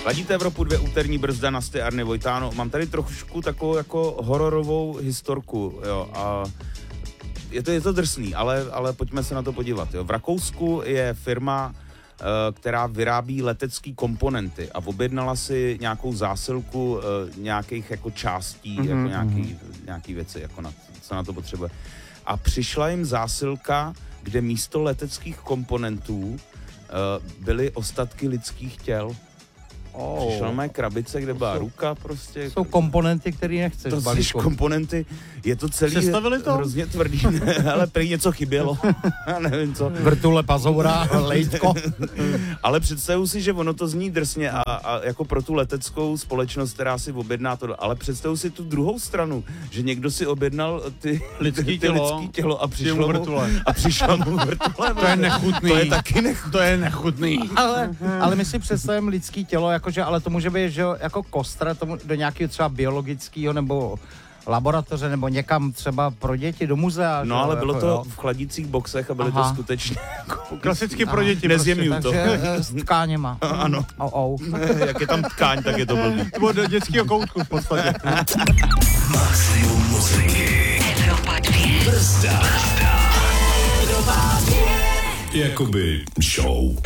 Ladíte Evropu 2, úterní brzda na Arny Vojtáno. Mám tady trošku takovou jako hororovou historku, jo, a je to drsný, ale pojďme se na to podívat, jo. V Rakousku je firma, která vyrábí letecké komponenty a objednala si nějakou zásilku nějakých jako částí, jako nějaký věci, jako co na to potřebuje. A přišla jim zásilka, kde místo leteckých komponentů byly ostatky lidských těl. Přišla mé krabice, kde byla ruka prostě. Jsou komponenty, které nechceš v balíku. Komponenty, je to celý to? hrozně tvrdý, ale prý něco chybělo. Nevím co. Vrtule, pazoura, lejtko. Ale představuji si, že ono to zní drsně a jako pro tu leteckou společnost, která si objedná to, ale představuji si tu druhou stranu, že někdo si objednal ty lidský tělo a přišlo mu vrtule. To je nechutný. To je taky nechutný. To je nechutný. Ale my si představujeme lidský tělo, jakože, ale to může být, že jako kostra do nějakého třeba biologického nebo laboratoře nebo někam třeba pro děti do muzea. No, ale bylo to v chladících boxech a byly to skutečně jako klasicky pro děti. Nezjemňuj to. Takže s tkáněma. Ano. Jak je tam tkáň, tak je to blbý. To bylo do dětského koutku v podstatě. Maximum muziky. Evropa 2. Brzda. Evropa 2. Jakoby show.